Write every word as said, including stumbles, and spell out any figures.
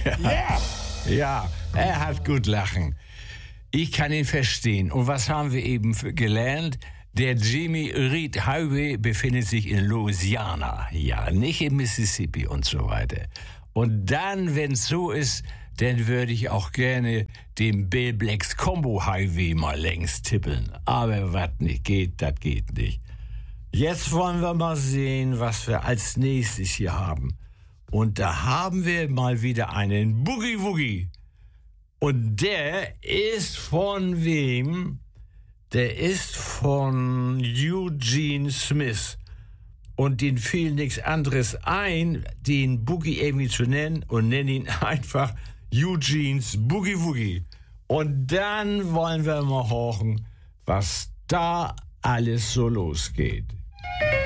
Ja, ja, er hat gut lachen. Ich kann ihn verstehen. Und was haben wir eben gelernt? Der Jimmy Reed Highway befindet sich in Louisiana. Ja, nicht in Mississippi und so weiter. Und dann, wenn es so ist, dann würde ich auch gerne den Bill Blacks Combo Highway mal längs tippeln. Aber was nicht geht, das geht nicht. Jetzt wollen wir mal sehen, was wir als nächstes hier haben. Und da haben wir mal wieder einen Boogie Woogie. Und der ist von wem? Der ist von Eugene Smith. Und denen fiel nichts anderes ein, den Boogie irgendwie zu nennen und nennen ihn einfach Eugenes Boogie Woogie. Und dann wollen wir mal horchen, was da alles so losgeht.